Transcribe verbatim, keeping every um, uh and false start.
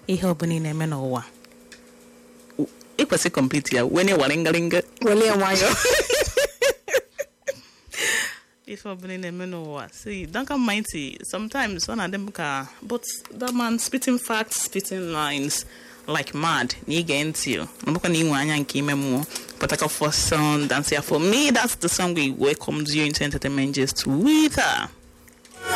ihe ọbụla ị na-eme n'ụwa ịkwesị complete ya when you waringaringa Wale nwayọ. if ọbụla ị na-eme n'ụwa see Duncan Mighty sometimes one of them ka but that man spitting facts spitting lines like mad na ige ntị o nabụkwa na inwe anya nke ime mmụọ Pataka for sound dance. For me, that's the song we welcomes you into Entertainment Just with her.